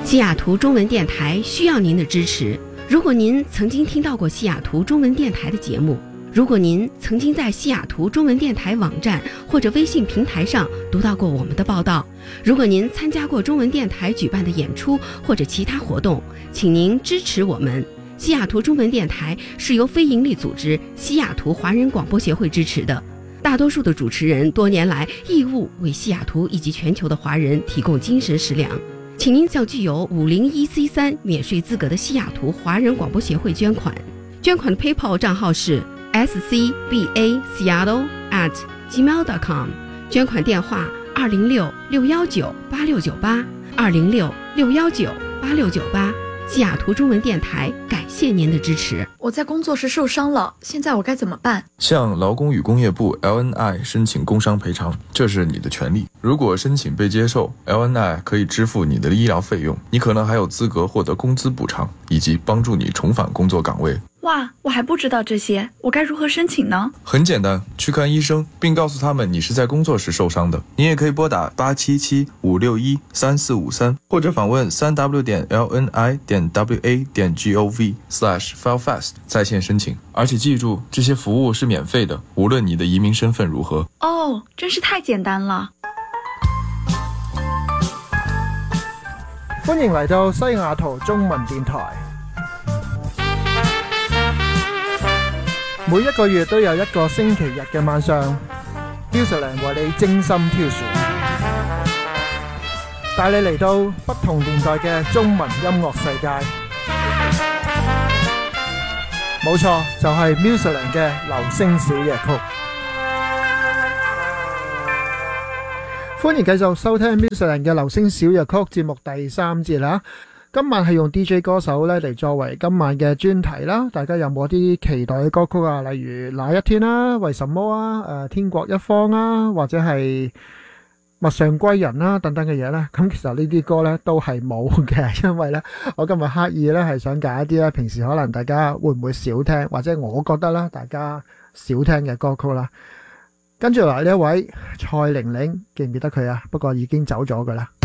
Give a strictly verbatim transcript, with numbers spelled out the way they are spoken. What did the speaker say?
西雅图中文电台需要您的支持。如果您曾经听到过西雅图中文电台的节目，如果您曾经在西雅图中文电台网站或者微信平台上读到过我们的报道，如果您参加过中文电台举办的演出或者其他活动，请您支持我们。西雅图中文电台是由非营利组织西雅图华人广播协会支持的，大多数的主持人多年来义务为西雅图以及全球的华人提供精神食粮。请您向具有 五零一 C 三 免税资格的西雅图华人广播协会捐款，捐款的 PayPal 账号是 s c b a seattle at gmail dot com， 捐款电话二零六六一九八六九八 二零六六一九八六九八。西雅图中文电台感谢您的支持。 我在工作时受伤了，现在我该怎么办？ 向劳工与工业部 L N I 申请工伤赔偿，这是你的权利。如果申请被接受， L N I 可以支付你的医疗费用，你可能还有资格获得工资补偿，以及帮助你重返工作岗位。 哇，我还不知道这些，我该如何申请呢？ 很简单，去看医生，并告诉他们你是在工作时受伤的。你也可以拨打八七七五六一三四五三，或者访问 三 w 点 l n i 点 w a 点 gov slash filefast 在线申请。而且记住，这些服务是免费的，无论你的移民身份如何。 哦，真是太简单了。 歡迎嚟到西雅圖中文電台。每一個月都有一個星期日嘅晚上 Musicland 為你精心挑選，帶你嚟到不同年代嘅中文音樂世界。冇錯，就係 Musicland 嘅流星小夜曲。歡迎繼續收聽 Musicland 嘅流星小夜曲節目第三節啦。今晚係用 D J 歌手咧嚟作為今晚嘅專題啦，大家有冇啲期待嘅歌曲啊？例如哪一天啦、為什麼啊、誒天國一方啊，或者係陌上歸人啦等等嘅嘢咧。咁其實呢啲歌咧都係冇嘅，因為咧我今日刻意咧係想揀一啲咧平時可能大家會唔會少聽，或者我覺得啦大家少聽嘅歌曲啦。跟住嚟呢一位蔡玲玲，記唔記得佢啊？不過已經走咗㗎啦。